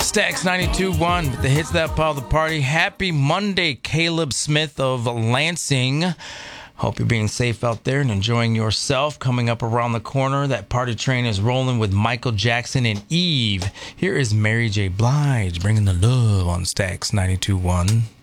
Stacks 92.1 with the hits that pile the party. Happy Monday, Caleb Smith of Lansing. Hope you're being safe out there and enjoying yourself. Coming up around the corner, that party train is rolling with Michael Jackson and Eve. Here is Mary J. Blige bringing the love on Stacks 92.1.